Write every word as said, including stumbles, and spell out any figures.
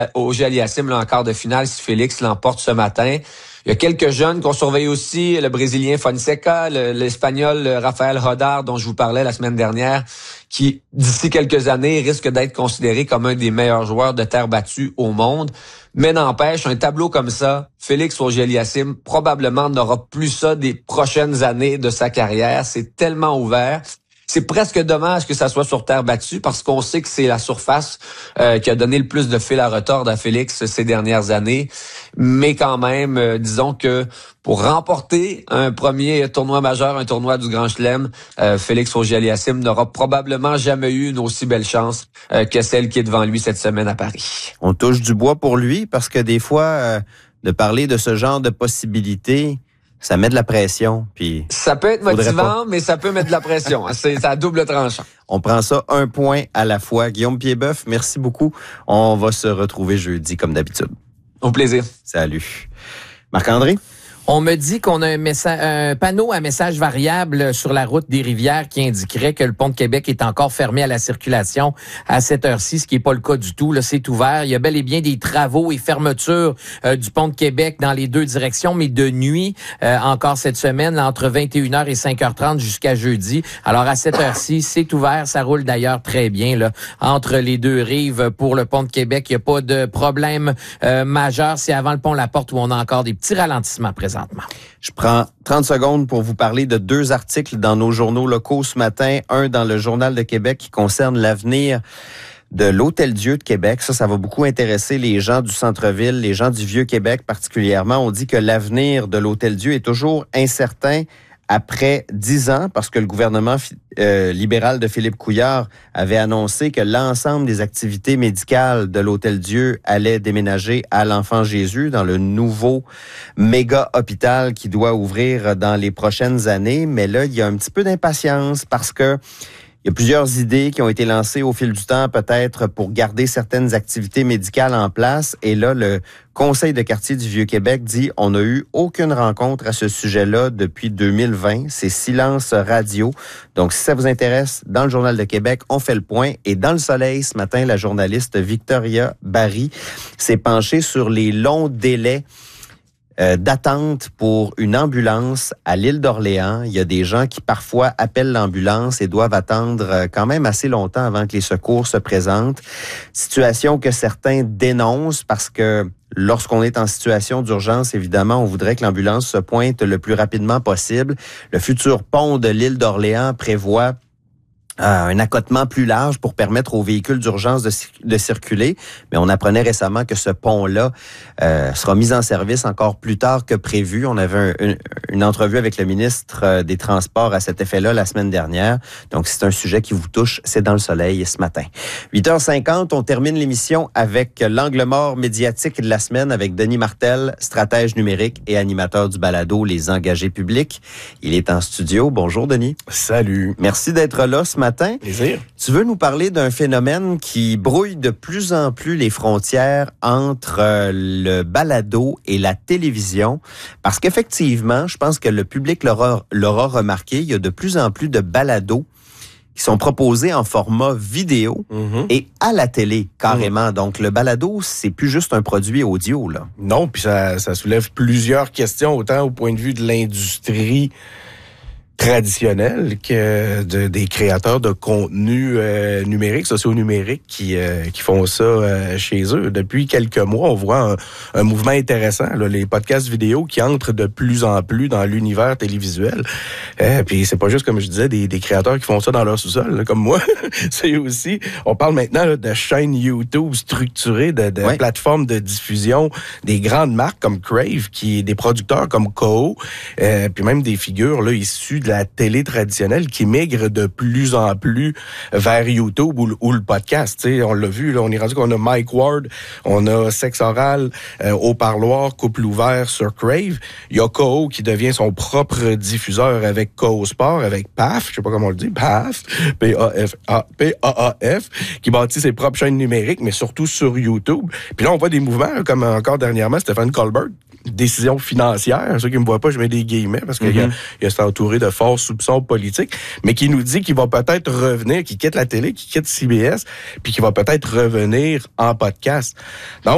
au Aliassime, là, en quart de finale, si Félix l'emporte ce matin. Il y a quelques jeunes qu'on surveille aussi, le Brésilien Fonseca, le, l'Espagnol Rafael Rodar, dont je vous parlais la semaine dernière, qui, d'ici quelques années, risque d'être considéré comme un des meilleurs joueurs de terre battue au monde. Mais n'empêche, un tableau comme ça, Félix Auger-Aliassime probablement n'aura plus ça des prochaines années de sa carrière. C'est tellement ouvert. C'est presque dommage que ça soit sur terre battue parce qu'on sait que c'est la surface euh, qui a donné le plus de fil à retordre à Félix ces dernières années. Mais quand même, euh, disons que pour remporter un premier tournoi majeur, un tournoi du Grand Chelem, euh, Félix Auger-Aliassime n'aura probablement jamais eu une aussi belle chance euh, que celle qui est devant lui cette semaine à Paris. On touche du bois pour lui parce que des fois, euh, de parler de ce genre de possibilités, ça met de la pression. Puis ça peut être motivant, mais ça peut mettre de la pression. C'est à double tranchant. On prend ça un point à la fois. Guillaume Piedboeuf, merci beaucoup. On va se retrouver jeudi comme d'habitude. Au plaisir. Salut. Marc-André? On me dit qu'on a un, messa- un panneau à message variable sur la route des Rivières qui indiquerait que le pont de Québec est encore fermé à la circulation à cette heure-ci, ce qui n'est pas le cas du tout. Là, c'est ouvert. Il y a bel et bien des travaux et fermetures euh, du pont de Québec dans les deux directions, mais de nuit, euh, encore cette semaine, là, entre vingt et une heures et cinq heures trente jusqu'à jeudi. Alors, à cette heure-ci, c'est ouvert. Ça roule d'ailleurs très bien là entre les deux rives pour le pont de Québec. Il n'y a pas de problème euh, majeur. C'est avant le pont La Porte où on a encore des petits ralentissements présentement. Je prends trente secondes pour vous parler de deux articles dans nos journaux locaux ce matin. Un dans le Journal de Québec qui concerne l'avenir de l'Hôtel-Dieu de Québec. Ça, ça va beaucoup intéresser les gens du centre-ville, les gens du Vieux-Québec particulièrement. On dit que l'avenir de l'Hôtel-Dieu est toujours incertain après dix ans, parce que le gouvernement euh, libéral de Philippe Couillard avait annoncé que l'ensemble des activités médicales de l'Hôtel-Dieu allaient déménager à l'Enfant Jésus dans le nouveau méga hôpital qui doit ouvrir dans les prochaines années. Mais là, il y a un petit peu d'impatience parce que il y a plusieurs idées qui ont été lancées au fil du temps, peut-être pour garder certaines activités médicales en place. Et là, le Conseil de quartier du Vieux-Québec dit on n'a eu aucune rencontre à ce sujet-là depuis deux mille vingt. C'est silence radio. Donc, si ça vous intéresse, dans le Journal de Québec, on fait le point. Et dans Le Soleil, ce matin, la journaliste Victoria Barry s'est penchée sur les longs délais Euh, d'attente pour une ambulance à l'île d'Orléans. Il y a des gens qui parfois appellent l'ambulance et doivent attendre quand même assez longtemps avant que les secours se présentent. Situation que certains dénoncent parce que lorsqu'on est en situation d'urgence, évidemment, on voudrait que l'ambulance se pointe le plus rapidement possible. Le futur pont de l'île d'Orléans prévoit Euh, un accotement plus large pour permettre aux véhicules d'urgence de, de circuler. Mais on apprenait récemment que ce pont-là euh, sera mis en service encore plus tard que prévu. On avait un, une, une entrevue avec le ministre des Transports à cet effet-là la semaine dernière. Donc, c'est un sujet qui vous touche. C'est dans Le Soleil ce matin. huit heures cinquante, on termine l'émission avec l'angle mort médiatique de la semaine avec Denis Martel, stratège numérique et animateur du balado Les Engagés publics. Il est en studio. Bonjour, Denis. Salut. Merci d'être là ce matin. Plaisir. Tu veux nous parler d'un phénomène qui brouille de plus en plus les frontières entre le balado et la télévision, parce qu'effectivement, je pense que le public l'aura, l'aura remarqué, il y a de plus en plus de balados qui sont proposés en format vidéo mm-hmm. et à la télé, carrément. Mm. Donc, le balado, c'est plus juste un produit audio, là. Non, puis ça, ça soulève plusieurs questions, autant au point de vue de l'industrie traditionnels que de, des créateurs de contenu euh, numérique, socio-numérique qui, euh, qui font ça euh, chez eux. Depuis quelques mois, on voit un, un mouvement intéressant, là, les podcasts vidéo qui entrent de plus en plus dans l'univers télévisuel. Euh, puis c'est pas juste, comme je disais, des, des créateurs qui font ça dans leur sous-sol, là, comme moi. C'est aussi, on parle maintenant là, de chaînes YouTube structurées, de, de ouais. plateformes de diffusion, des grandes marques comme Crave, qui des producteurs comme Koho, euh, puis même des figures là issues de la télé traditionnelle qui migre de plus en plus vers YouTube ou, ou le podcast. T'sais, on l'a vu, là, on est rendu qu'on a Mike Ward, on a Sexe Oral, euh, Au Parloir, Couple Ouvert sur Crave. Il y a Koho qui devient son propre diffuseur avec Koho Sport, avec P A F, je sais pas comment on le dit, P A F, P A F A, P A A F, qui bâtit ses propres chaînes numériques, mais surtout sur YouTube. Puis là, on voit des mouvements, là, comme encore dernièrement, Stéphane Colbert, décision financière, ceux qui me voient pas, je mets des guillemets, parce qu'il mm-hmm. y a, il s'est entouré de forts soupçons politiques, mais qui nous dit qu'il va peut-être revenir, qu'il quitte la télé, qu'il quitte C B S, puis qu'il va peut-être revenir en podcast. Donc,